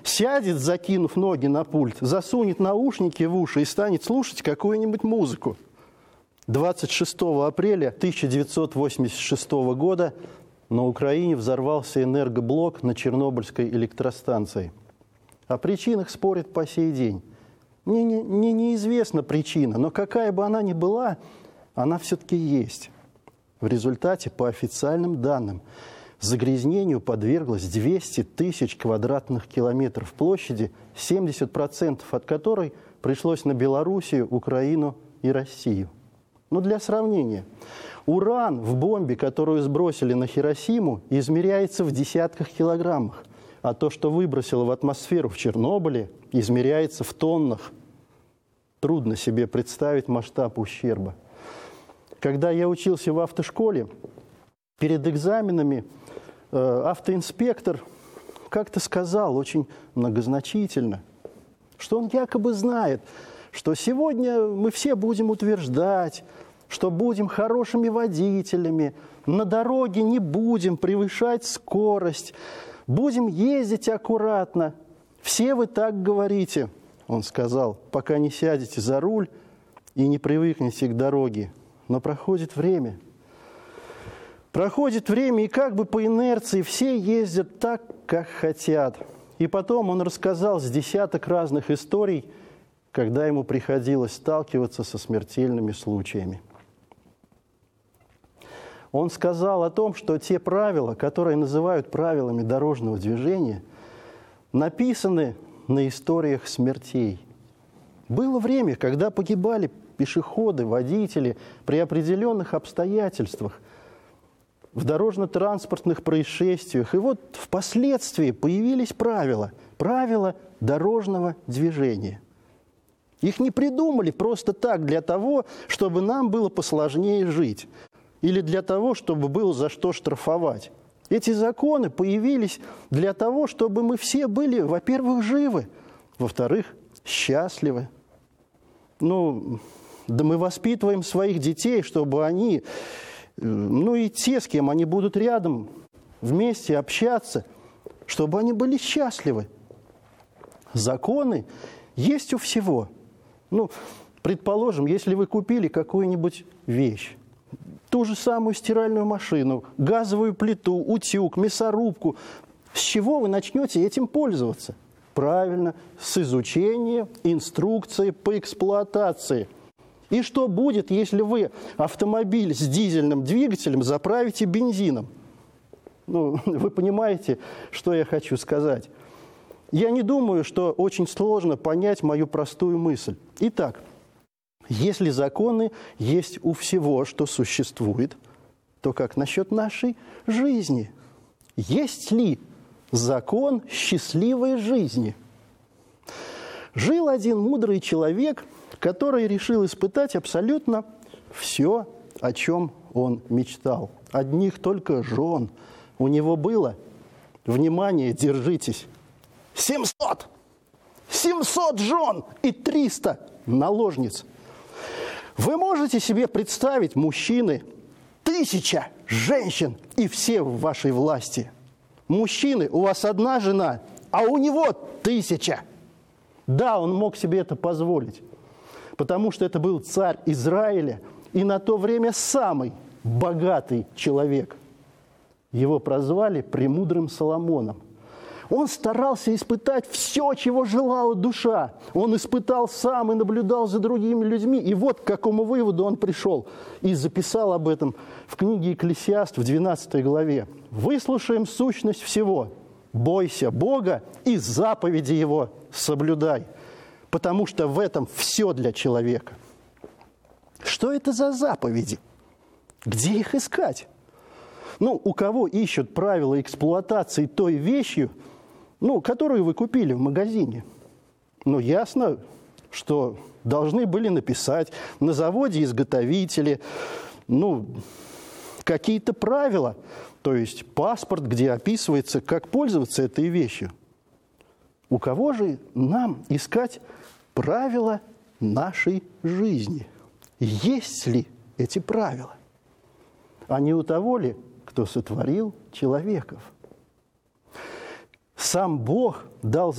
сядет, закинув ноги на пульт, засунет наушники в уши и станет слушать какую-нибудь музыку. 26 апреля 1986 года на Украине взорвался энергоблок на Чернобыльской электростанции. О причинах спорят по сей день. Мне неизвестна причина, но какая бы она ни была, она все-таки есть. В результате, по официальным данным, загрязнению подверглось 200 тысяч квадратных километров площади, 70% от которой пришлось на Белоруссию, Украину и Россию. Но для сравнения, уран в бомбе, которую сбросили на Хиросиму, измеряется в десятках килограммах, а то, что выбросило в атмосферу в Чернобыле, измеряется в тоннах. Трудно себе представить масштаб ущерба. Когда я учился в автошколе, перед экзаменами автоинспектор как-то сказал очень многозначительно, что он якобы знает, что сегодня мы все будем утверждать, что будем хорошими водителями, на дороге не будем превышать скорость, будем ездить аккуратно. Все вы так говорите, он сказал, пока не сядете за руль и не привыкнете к дороге. Но проходит время. Проходит время, и как бы по инерции все ездят так, как хотят. И потом он рассказал с десяток разных историй, когда ему приходилось сталкиваться со смертельными случаями. Он сказал о том, что те правила, которые называют правилами дорожного движения, написаны на историях смертей. Было время, когда погибали пешеходы, водители при определенных обстоятельствах, в дорожно-транспортных происшествиях. И вот впоследствии появились правила дорожного движения. Их не придумали просто так для того, чтобы нам было посложнее жить или для того, чтобы было за что штрафовать. Эти законы появились для того, чтобы мы все были, во-первых, живы, во-вторых, счастливы. Да мы воспитываем своих детей, чтобы они, и те, с кем они будут рядом, вместе общаться, чтобы они были счастливы. Законы есть у всего. Предположим, если вы купили какую-нибудь вещь, ту же самую стиральную машину, газовую плиту, утюг, мясорубку, с чего вы начнете этим пользоваться? Правильно, с изучения инструкции по эксплуатации. И что будет, если вы автомобиль с дизельным двигателем заправите бензином? Вы понимаете, что я хочу сказать. Я не думаю, что очень сложно понять мою простую мысль. Итак, если законы есть у всего, что существует, то как насчет нашей жизни? Есть ли закон счастливой жизни? Жил один мудрый человек, который решил испытать абсолютно все, о чем он мечтал. Одних только жен у него было, внимание, держитесь, 700 жен и 300 наложниц. Вы можете себе представить, мужчины, 1000 женщин и все в вашей власти. Мужчины, у вас одна жена, а у него 1000. Да, он мог себе это позволить, потому что это был царь Израиля и на то время самый богатый человек. Его прозвали «Премудрым Соломоном». Он старался испытать все, чего желала душа. Он испытал сам и наблюдал за другими людьми. И вот к какому выводу он пришел. И записал об этом в книге «Экклесиаст» в 12 главе. «Выслушаем сущность всего. Бойся Бога и заповеди Его соблюдай, потому что в этом все для человека». Что это за заповеди? Где их искать? У кого ищут правила эксплуатации той вещью, которую вы купили в магазине? Ясно, что должны были написать на заводе-изготовителе, какие-то правила, то есть паспорт, где описывается, как пользоваться этой вещью. У кого же нам искать правила нашей жизни? Есть ли эти правила? А не у того ли, кто сотворил человеков? Сам Бог дал